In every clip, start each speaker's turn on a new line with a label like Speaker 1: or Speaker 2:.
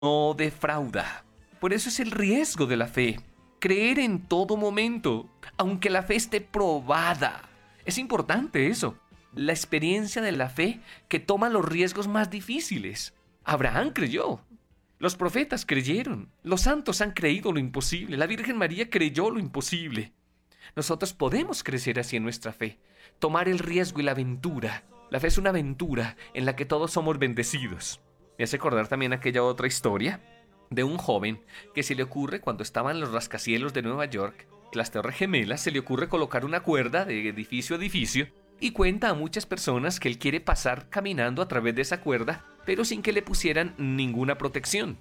Speaker 1: no defrauda. Por eso es el riesgo de la fe. Creer en todo momento, aunque la fe esté probada. Es importante eso. La experiencia de la fe que toma los riesgos más difíciles. Abraham creyó. Los profetas creyeron. Los santos han creído lo imposible. La Virgen María creyó lo imposible. Nosotros podemos crecer así en nuestra fe. Tomar el riesgo y la aventura. La fe es una aventura en la que todos somos bendecidos. Me hace acordar también aquella otra historia de un joven que se le ocurre cuando estaban los rascacielos de Nueva York, las Torres Gemelas, se le ocurre colocar una cuerda de edificio a edificio y cuenta a muchas personas que él quiere pasar caminando a través de esa cuerda, pero sin que le pusieran ninguna protección.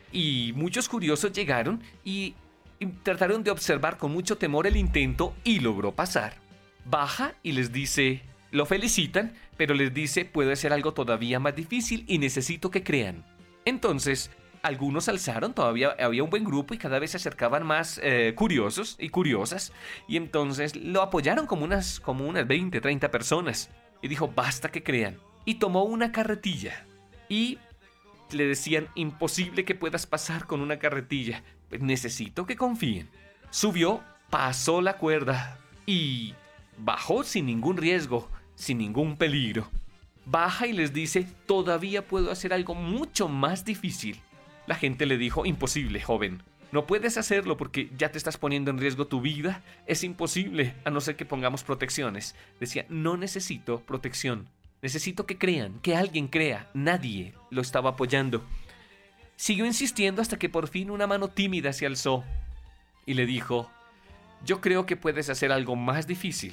Speaker 1: Y muchos curiosos llegaron y trataron de observar con mucho temor el intento y logró pasar. Baja y les dice, lo felicitan, pero les dice, puede ser algo todavía más difícil y necesito que crean. Entonces, algunos alzaron, todavía había un buen grupo y cada vez se acercaban más curiosos y curiosas. Y entonces lo apoyaron como unas 20, 30 personas. Y dijo, basta que crean. Y tomó una carretilla. Y le decían, imposible que puedas pasar con una carretilla. Necesito que confíen. Subió, pasó la cuerda y bajó sin ningún riesgo, sin ningún peligro. Baja y les dice, todavía puedo hacer algo mucho más difícil. La gente le dijo, imposible, joven. No puedes hacerlo porque ya te estás poniendo en riesgo tu vida. Es imposible, a no ser que pongamos protecciones. Decía, no necesito protección. Necesito que crean, que alguien crea. Nadie lo estaba apoyando. Siguió insistiendo hasta que por fin una mano tímida se alzó y le dijo, yo creo que puedes hacer algo más difícil.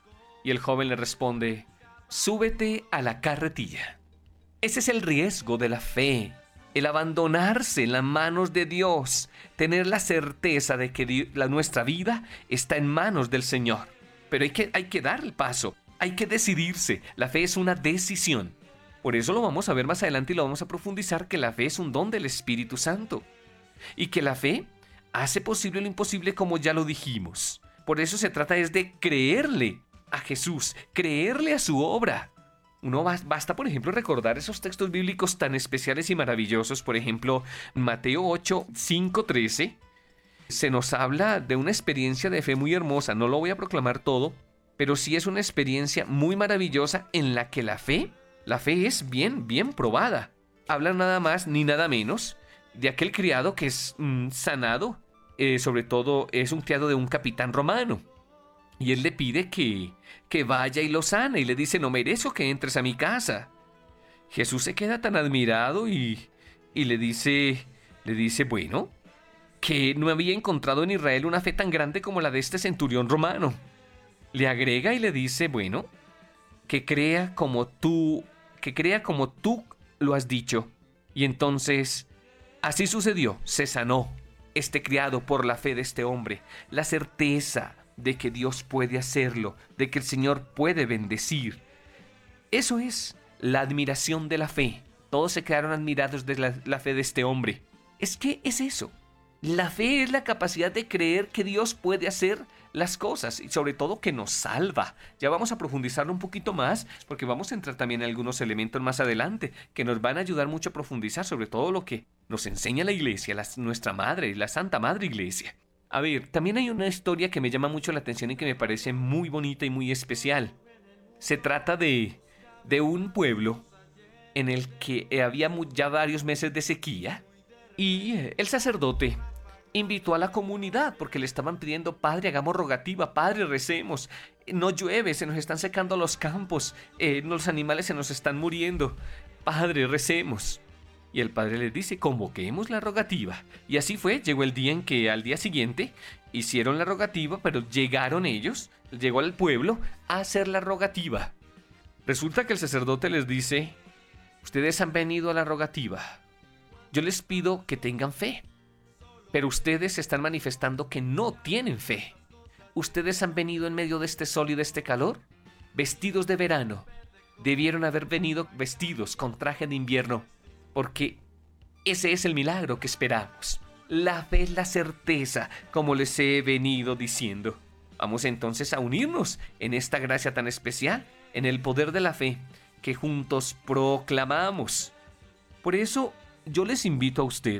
Speaker 1: Y el joven le responde, súbete a la carretilla. Ese es el riesgo de la fe. El abandonarse en las manos de Dios, tener la certeza de que nuestra vida está en manos del Señor. Pero hay que dar el paso, hay que decidirse. La fe es una decisión. Por eso lo vamos a ver más adelante y lo vamos a profundizar, que la fe es un don del Espíritu Santo. Y que la fe hace posible lo imposible, como ya lo dijimos. Por eso se trata es de creerle a Jesús, creerle a su obra. Basta, por ejemplo, recordar esos textos bíblicos tan especiales y maravillosos. Por ejemplo, Mateo 8, 5, 13. Se nos habla de una experiencia de fe muy hermosa. No lo voy a proclamar todo, pero sí es una experiencia muy maravillosa en la que la fe es bien probada. Habla nada más ni nada menos de aquel criado que es sanado. Sobre todo es un criado de un capitán romano. Y él le pide que vaya y lo sana. Y le dice, no merezco que entres a mi casa. Jesús se queda tan admirado y le dice, bueno, que no había encontrado en Israel una fe tan grande como la de este centurión romano. Le agrega y le dice, bueno, que crea como tú lo has dicho. Y entonces, así sucedió, se sanó este criado por la fe de este hombre. La certeza de que Dios puede hacerlo, de que el Señor puede bendecir. Eso es la admiración de la fe. Todos se quedaron admirados de la fe de este hombre. Es que es eso. La fe es la capacidad de creer que Dios puede hacer las cosas y sobre todo que nos salva. Ya vamos a profundizarlo un poquito más porque vamos a entrar también en algunos elementos más adelante que nos van a ayudar mucho a profundizar sobre todo lo que nos enseña la Iglesia, nuestra Madre, la Santa Madre Iglesia. A ver, también hay una historia que me llama mucho la atención y que me parece muy bonita y muy especial. Se trata de un pueblo en el que había ya varios meses de sequía y el sacerdote invitó a la comunidad porque le estaban pidiendo, padre, hagamos rogativa, padre, recemos, no llueve, se nos están secando los campos, los animales se nos están muriendo, padre, recemos. Y el padre les dice, convoquemos la rogativa. Y así fue, llegó el día en que al día siguiente hicieron la rogativa, pero llegaron ellos, llegó al pueblo a hacer la rogativa. Resulta que el sacerdote les dice, ustedes han venido a la rogativa, yo les pido que tengan fe, pero ustedes están manifestando que no tienen fe. Ustedes han venido en medio de este sol y de este calor, vestidos de verano. Debieron haber venido vestidos con traje de invierno, porque ese es el milagro que esperamos. La fe es la certeza, como les he venido diciendo. Vamos entonces a unirnos en esta gracia tan especial, en el poder de la fe que juntos proclamamos. Por eso yo les invito a ustedes